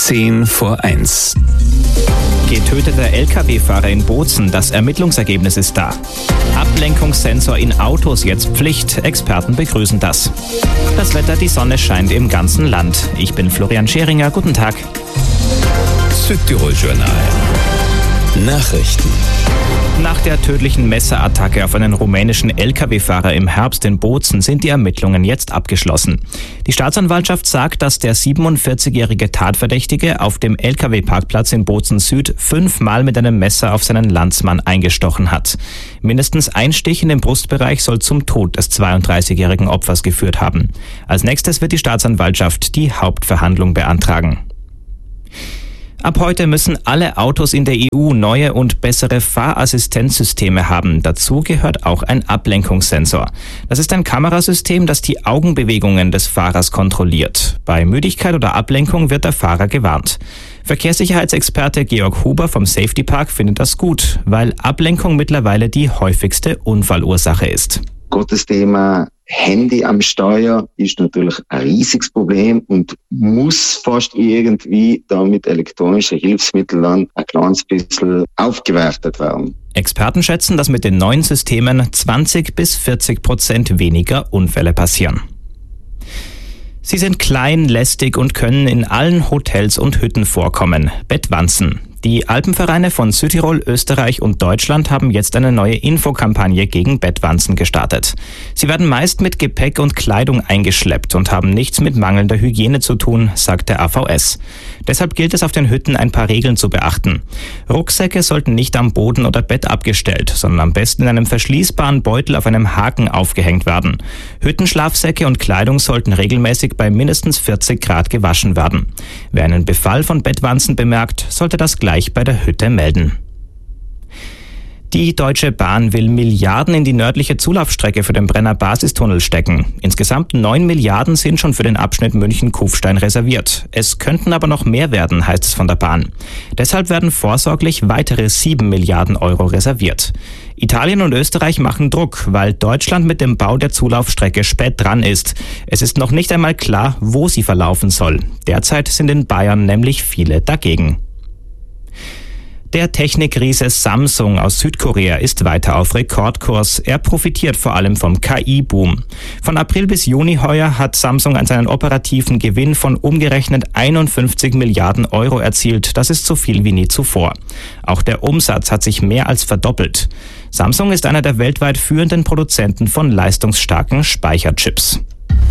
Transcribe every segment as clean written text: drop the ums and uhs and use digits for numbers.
10:10. Getöteter Lkw-Fahrer in Bozen, das Ermittlungsergebnis ist da. Ablenkungssensor in Autos jetzt Pflicht, Experten begrüßen das. Das Wetter, die Sonne scheint im ganzen Land. Ich bin Florian Scheringer, guten Tag. Südtirol Journal. Nachrichten. Nach der tödlichen Messerattacke auf einen rumänischen Lkw-Fahrer im Herbst in Bozen sind die Ermittlungen jetzt abgeschlossen. Die Staatsanwaltschaft sagt, dass der 47-jährige Tatverdächtige auf dem Lkw-Parkplatz in Bozen Süd 5-mal mit einem Messer auf seinen Landsmann eingestochen hat. Mindestens ein Stich in den Brustbereich soll zum Tod des 32-jährigen Opfers geführt haben. Als nächstes wird die Staatsanwaltschaft die Hauptverhandlung beantragen. Ab heute müssen alle Autos in der EU neue und bessere Fahrassistenzsysteme haben. Dazu gehört auch ein Ablenkungssensor. Das ist ein Kamerasystem, das die Augenbewegungen des Fahrers kontrolliert. Bei Müdigkeit oder Ablenkung wird der Fahrer gewarnt. Verkehrssicherheitsexperte Georg Huber vom Safety Park findet das gut, weil Ablenkung mittlerweile die häufigste Unfallursache ist. Das Thema Handy am Steuer ist natürlich ein riesiges Problem und muss fast irgendwie da mit elektronischen Hilfsmitteln dann ein kleines bisschen aufgewertet werden. Experten schätzen, dass mit den neuen Systemen 20-40% weniger Unfälle passieren. Sie sind klein, lästig und können in allen Hotels und Hütten vorkommen. Bettwanzen. Die Alpenvereine von Südtirol, Österreich und Deutschland haben jetzt eine neue Infokampagne gegen Bettwanzen gestartet. Sie werden meist mit Gepäck und Kleidung eingeschleppt und haben nichts mit mangelnder Hygiene zu tun, sagt der AVS. Deshalb gilt es auf den Hütten ein paar Regeln zu beachten. Rucksäcke sollten nicht am Boden oder Bett abgestellt, sondern am besten in einem verschließbaren Beutel auf einem Haken aufgehängt werden. Hüttenschlafsäcke und Kleidung sollten regelmäßig bei mindestens 40 Grad gewaschen werden. Wer einen Befall von Bettwanzen bemerkt, sollte das gleich bei der Hütte melden. Die Deutsche Bahn will Milliarden in die nördliche Zulaufstrecke für den Brenner Basistunnel stecken. Insgesamt 9 Milliarden sind schon für den Abschnitt München-Kufstein reserviert. Es könnten aber noch mehr werden, heißt es von der Bahn. Deshalb werden vorsorglich weitere 7 Milliarden Euro reserviert. Italien und Österreich machen Druck, weil Deutschland mit dem Bau der Zulaufstrecke spät dran ist. Es ist noch nicht einmal klar, wo sie verlaufen soll. Derzeit sind in Bayern nämlich viele dagegen. Der Technikriese Samsung aus Südkorea ist weiter auf Rekordkurs. Er profitiert vor allem vom KI-Boom. Von April bis Juni heuer hat Samsung seinen operativen Gewinn von umgerechnet 51 Milliarden Euro erzielt. Das ist so viel wie nie zuvor. Auch der Umsatz hat sich mehr als verdoppelt. Samsung ist einer der weltweit führenden Produzenten von leistungsstarken Speicherchips.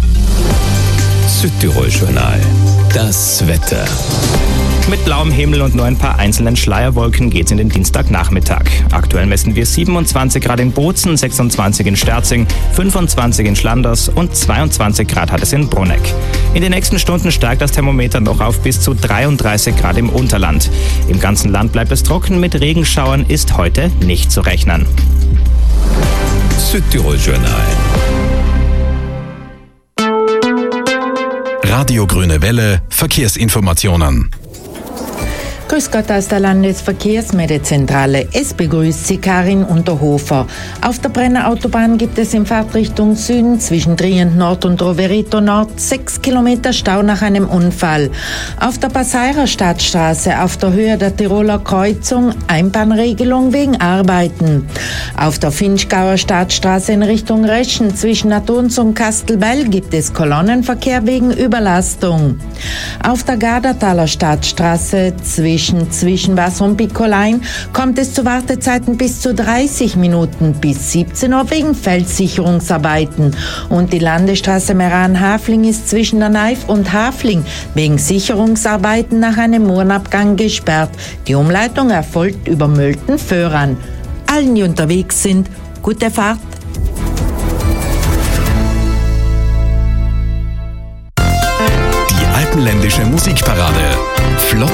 Südtirol Journal. Das Wetter. Mit blauem Himmel und nur ein paar einzelnen Schleierwolken geht's in den Dienstagnachmittag. Aktuell messen wir 27 Grad in Bozen, 26 in Sterzing, 25 in Schlanders und 22 Grad hat es in Bruneck. In den nächsten Stunden steigt das Thermometer noch auf bis zu 33 Grad im Unterland. Im ganzen Land bleibt es trocken, mit Regenschauern ist heute nicht zu rechnen. Südtirol Journal. Radio Grüne Welle, Verkehrsinformationen. Grüß Gott aus der Landesverkehrsmeldezentrale. Es begrüßt Sie Karin Unterhofer. Auf der Brenner Autobahn gibt es in Fahrtrichtung Süden zwischen Trient Nord und Roverito Nord 6 Kilometer Stau nach einem Unfall. Auf der Passeirer Stadtstraße auf der Höhe der Tiroler Kreuzung Einbahnregelung wegen Arbeiten. Auf der Finchgauer Stadtstraße in Richtung Reschen zwischen Naturns und Kastelbell gibt es Kolonnenverkehr wegen Überlastung. Auf der Gardertaler Stadtstraße zwischen Wasser und Piccolein kommt es zu Wartezeiten bis zu 30 Minuten bis 17 Uhr wegen Feldsicherungsarbeiten. Und die Landesstraße Meran-Hafling ist zwischen der Neif und Hafling wegen Sicherungsarbeiten nach einem Murenabgang gesperrt. Die Umleitung erfolgt über Mölten-Föhran. Allen, die unterwegs sind, gute Fahrt. Die alpenländische Musikparade. Flott